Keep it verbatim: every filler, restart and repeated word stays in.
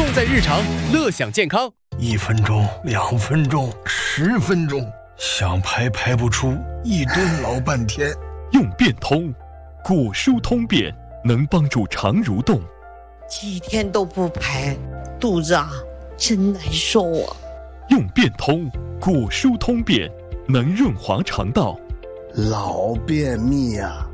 用在日常，乐享健康。 一分钟、两分钟、十分钟，想排排不出，一顿老半天。 用便通，果蔬通便，能帮助肠蠕动。 几天都不排，肚子啊真难受啊。 用便通，果蔬通便，能润滑肠道。 老便秘啊，